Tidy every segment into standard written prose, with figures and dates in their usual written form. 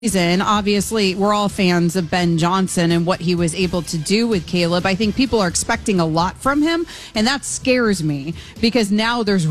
season. Obviously, we're all fans of Ben Johnson and what he was able to do with Caleb. I think people are expecting a lot from him, and that scares me because now there's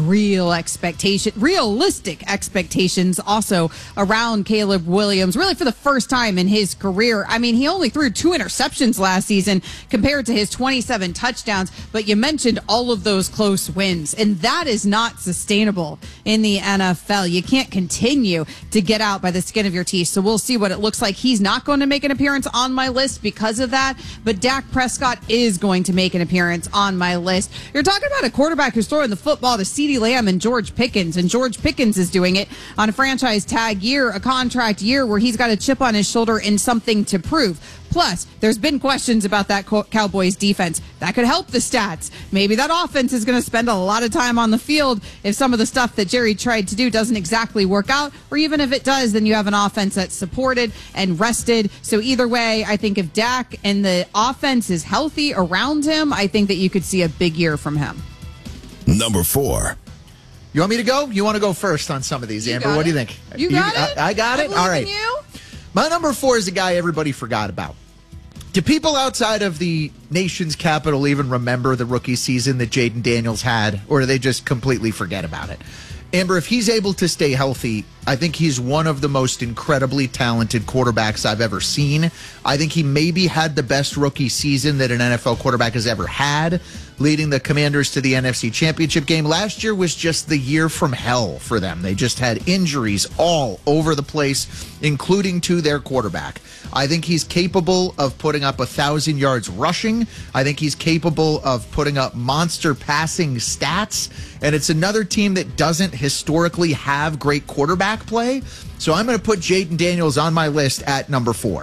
realistic expectations also around Caleb Williams, really for the first time in his career. I mean, he only threw 2 interceptions last season compared to his 27 touchdowns, but you mentioned all of those close wins, and that is not sustainable in the NFL. You can't continue to get out by the skin of your teeth, so we'll see what it looks like. He's not going to make an appearance on my list because of that, but Dak Prescott is going to make an appearance on my list. You're talking about a quarterback who's throwing the football to CeeDee Lamb and George Pickens, and George Pickens is doing it on a franchise tag year, a contract year where he's got a chip on his shoulder and something to prove. Plus, there's been questions about that Cowboys defense. That could help the stats. Maybe that offense is going to spend a lot of time on the field if some of the stuff that Jerry tried to do doesn't exactly work out. Or even if it does, then you have an offense that's supported and rested. So either way, I think if Dak and the offense is healthy around him, I think that you could see a big year from him. Number 4. You want me to go? You want to go first on some of these, Amber? What do you think? You got it? I got it? All right. My number 4 is a guy everybody forgot about. Do people outside of the nation's capital even remember the rookie season that Jayden Daniels had, or do they just completely forget about it? Amber, if he's able to stay healthy, I think he's one of the most incredibly talented quarterbacks I've ever seen. I think he maybe had the best rookie season that an NFL quarterback has ever had, leading the Commanders to the NFC Championship game. Last year was just the year from hell for them. They just had injuries all over the place, including to their quarterback. I think he's capable of putting up 1,000 yards rushing. I think he's capable of putting up monster passing stats. And it's another team that doesn't historically have great quarterback play. So I'm going to put Jayden Daniels on my list at number 4.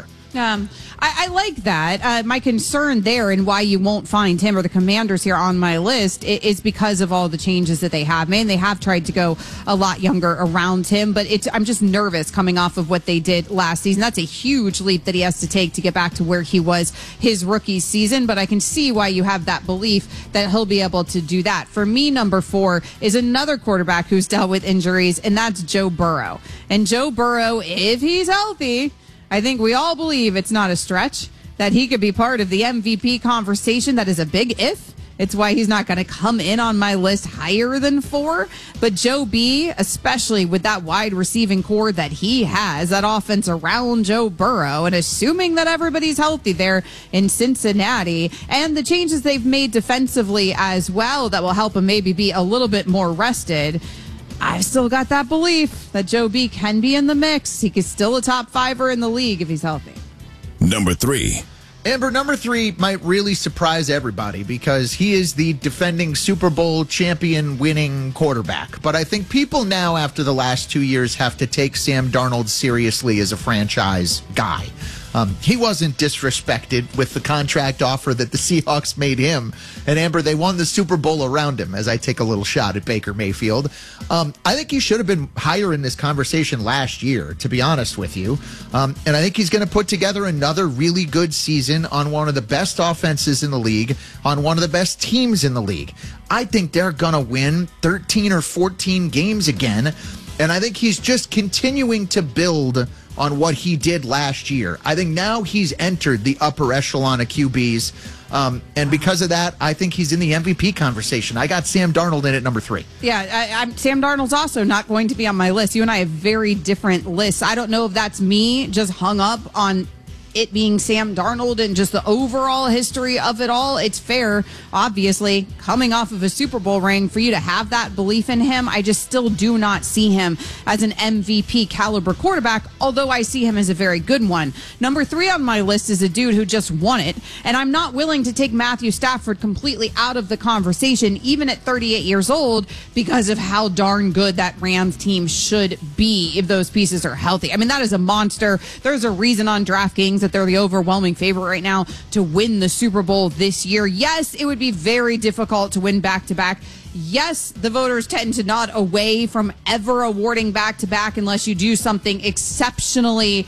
I like that. My concern there and why you won't find him or the Commanders here on my list is because of all the changes that they have made. They have tried to go a lot younger around him, but I'm just nervous coming off of what they did last season. That's a huge leap that he has to take to get back to where he was his rookie season, but I can see why you have that belief that he'll be able to do that. For me, number 4 is another quarterback who's dealt with injuries, and that's Joe Burrow. And Joe Burrow, if he's healthy, I think we all believe it's not a stretch that he could be part of the MVP conversation. That is a big if. It's why he's not going to come in on my list higher than 4. But Joe B, especially with that wide receiving core that he has, that offense around Joe Burrow, and assuming that everybody's healthy there in Cincinnati, and the changes they've made defensively as well that will help him maybe be a little bit more rested, I've still got that belief that Joe B can be in the mix. He is still a top 5er in the league if he's healthy. Number 3. Amber, number 3 might really surprise everybody because he is the defending Super Bowl champion winning quarterback. But I think people now, after the last 2 years, have to take Sam Darnold seriously as a franchise guy. He wasn't disrespected with the contract offer that the Seahawks made him. And Amber, they won the Super Bowl around him, as I take a little shot at Baker Mayfield. I think he should have been higher in this conversation last year, to be honest with you. And I think he's going to put together another really good season on one of the best offenses in the league, on one of the best teams in the league. I think they're going to win 13 or 14 games again. And I think he's just continuing to build on what he did last year. I think now he's entered the upper echelon of QBs. And because of that, I think he's in the MVP conversation. I got Sam Darnold in at number 3. Yeah, Sam Darnold's also not going to be on my list. You and I have very different lists. I don't know if that's me just hung up on it being Sam Darnold and just the overall history of it all. It's fair, obviously, coming off of a Super Bowl ring, for you to have that belief in him. I just still do not see him as an MVP caliber quarterback, although I see him as a very good one. Number 3 on my list is a dude who just won it, and I'm not willing to take Matthew Stafford completely out of the conversation, even at 38 years old, because of how darn good that Rams team should be if those pieces are healthy. I mean, that is a monster. There's a reason on DraftKings that they're the overwhelming favorite right now to win the Super Bowl this year. Yes, it would be very difficult to win back-to-back. yes, the voters tend to nod away from ever awarding back-to-back unless you do something exceptional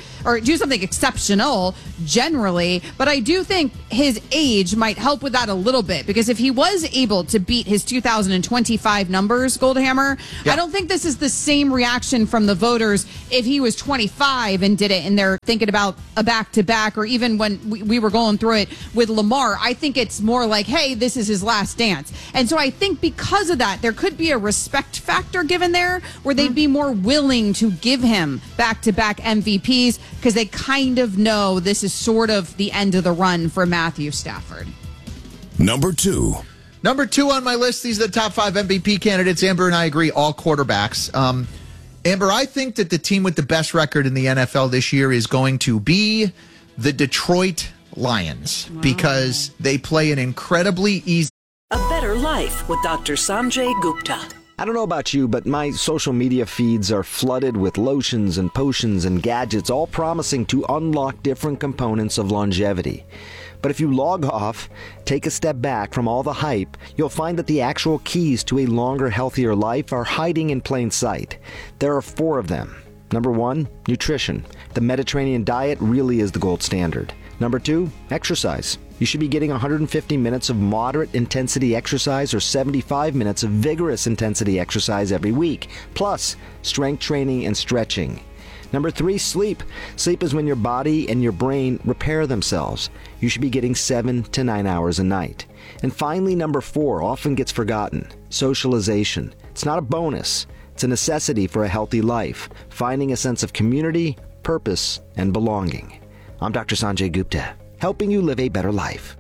generally. But I do think his age might help with that a little bit, because if he was able to beat his 2025 numbers, Goldhammer, I don't think this is the same reaction from the voters if he was 25 and did it and they're thinking about a back-to-back, or even when we were going through it with Lamar. I think it's more like, hey, this is his last dance. And so I think because of that, there could be a respect factor given there where they'd be more willing to give him back-to-back MVPs, because they kind of know this is sort of the end of the run for Matthew Stafford. Number 2. Number 2 on my list, these are the top 5 MVP candidates. Amber and I agree, all quarterbacks. Amber, I think that the team with the best record in the NFL this year is going to be the Detroit Lions, because they play an incredibly easy... A better life with Dr. Sanjay Gupta. I don't know about you, but my social media feeds are flooded with lotions and potions and gadgets, all promising to unlock different components of longevity. But if you log off, take a step back from all the hype, you'll find that the actual keys to a longer, healthier life are hiding in plain sight. There are 4 of them. Number 1, nutrition. The Mediterranean diet really is the gold standard. Number 2, exercise. You should be getting 150 minutes of moderate intensity exercise or 75 minutes of vigorous intensity exercise every week, plus strength training and stretching. Number 3, sleep. Sleep is when your body and your brain repair themselves. You should be getting 7 to 9 hours a night. And finally, number 4 often gets forgotten. Socialization. It's not a bonus. It's a necessity for a healthy life, finding a sense of community, purpose, and belonging. I'm Dr. Sanjay Gupta, helping you live a better life.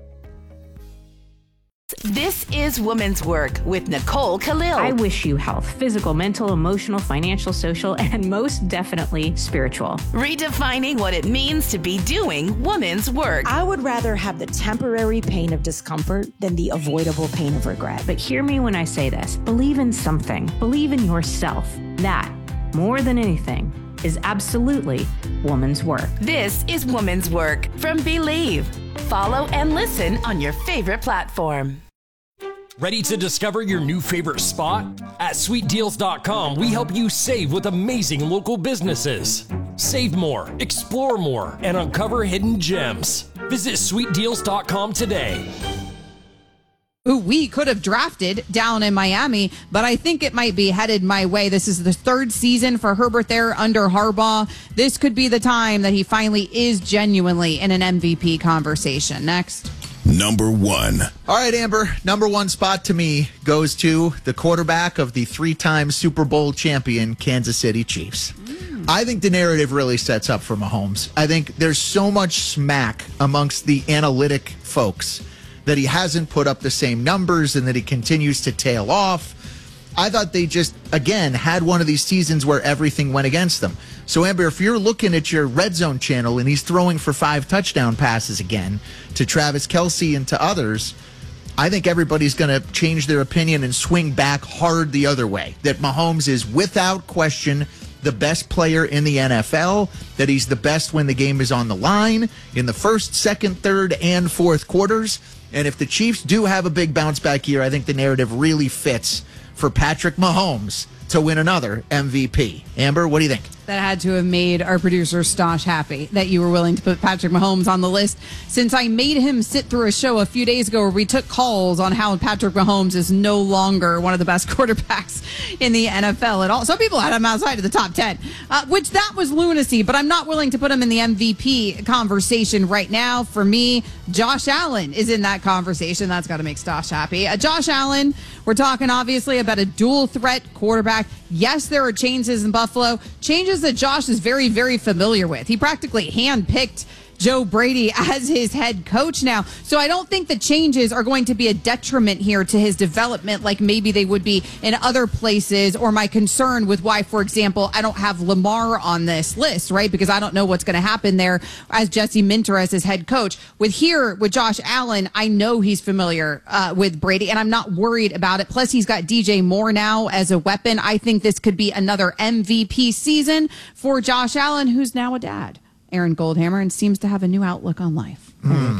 This is Women's Work with Nicole Khalil. I wish you health, physical, mental, emotional, financial, social, and most definitely spiritual. Redefining what it means to be doing women's work. I would rather have the temporary pain of discomfort than the avoidable pain of regret. But hear me when I say this. Believe in something. Believe in yourself. That, more than anything, is absolutely woman's work. This is Women's Work from Believe. Follow and listen on your favorite platform. Ready to discover your new favorite spot? At sweetdeals.com, we help you save with amazing local businesses. Save more, explore more, and uncover hidden gems. Visit sweetdeals.com today. Who we could have drafted down in Miami, but I think it might be headed my way. This is the 3rd season for Herbert there under Harbaugh. This could be the time that he finally is genuinely in an MVP conversation. Next. Number 1. All right, Amber, number 1 spot to me goes to the quarterback of the 3-time Super Bowl champion Kansas City Chiefs. I think the narrative really sets up for Mahomes. I think there's so much smack amongst the analytic folks that he hasn't put up the same numbers and that he continues to tail off. I thought they just, again, had one of these seasons where everything went against them. So, Amber, if you're looking at your Red Zone channel and he's throwing for 5 touchdown passes again to Travis Kelce and to others, I think everybody's going to change their opinion and swing back hard the other way. That Mahomes is without question the best player in the NFL, that he's the best when the game is on the line in the 1st, 2nd, 3rd, and 4th quarters. And if the Chiefs do have a big bounce back year, I think the narrative really fits for Patrick Mahomes to win another MVP. Amber, what do you think? That had to have made our producer Stosh happy that you were willing to put Patrick Mahomes on the list, since I made him sit through a show a few days ago where we took calls on how Patrick Mahomes is no longer one of the best quarterbacks in the NFL at all. Some people had him outside of the top 10, which that was lunacy, but I'm not willing to put him in the MVP conversation right now. For me, Josh Allen is in that conversation. That's got to make Stosh happy. Josh Allen, we're talking obviously about a dual threat quarterback. Yes, there are changes in Buffalo, changes that Josh is very, very familiar with. He practically handpicked Joe Brady as his head coach now. So I don't think the changes are going to be a detriment here to his development like maybe they would be in other places, or my concern with why, for example, I don't have Lamar on this list, right? Because I don't know what's going to happen there as Jesse Minter as his head coach. With Josh Allen, I know he's familiar with Brady, and I'm not worried about it. Plus, he's got DJ Moore now as a weapon. I think this could be another MVP season for Josh Allen, who's now a dad. Aaron Goldhammer, and seems to have a new outlook on life. There you go.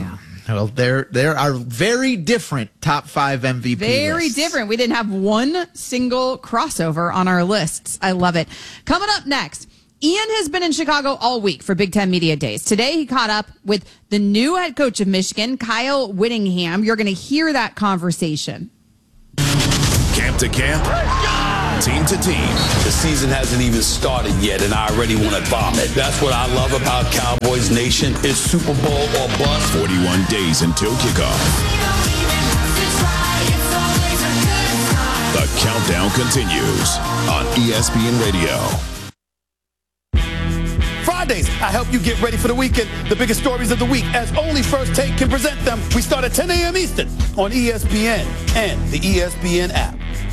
Well, there are very different top 5 MVP Very lists. different. We didn't have one single crossover on our lists. I love it. Coming up next, Ian has been in Chicago all week for Big Ten Media Days. Today, he caught up with the new head coach of Michigan, Kyle Whittingham. You're going to hear that conversation. Camp to camp, team to team. The season hasn't even started yet, and I already want to vomit. That's what I love about Cowboys Nation. It's Super Bowl or bust. 41 days until kickoff. The countdown continues on ESPN Radio. Fridays, I help you get ready for the weekend. The biggest stories of the week, as only First Take can present them. We start at 10 a.m. Eastern on ESPN and the ESPN app.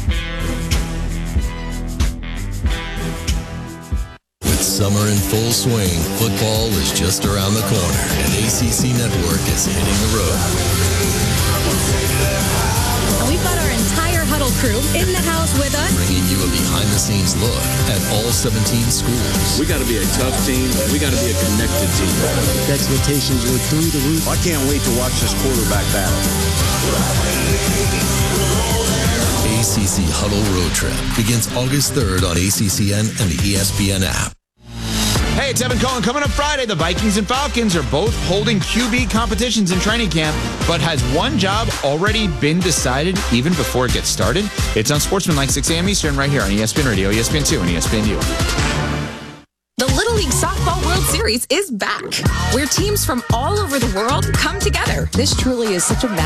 With summer in full swing, football is just around the corner, and ACC Network is hitting the road. We've got our entire Huddle crew in the house with us, Bringing you a behind-the-scenes look at all 17 schools. We got to be a tough team. We got to be a connected team. Expectations were through the roof. I can't wait to watch this quarterback battle. ACC Huddle Road Trip begins August 3rd on ACCN and the ESPN app. Hey, it's Evan Cohen. Coming up Friday, the Vikings and Falcons are both holding QB competitions in training camp, but has one job already been decided even before it gets started? It's on Sportsmanlike, 6 a.m. Eastern, right here on ESPN Radio, ESPN2, and ESPNU. The Little League Softball World Series is back, where teams from all over the world come together. This truly is such a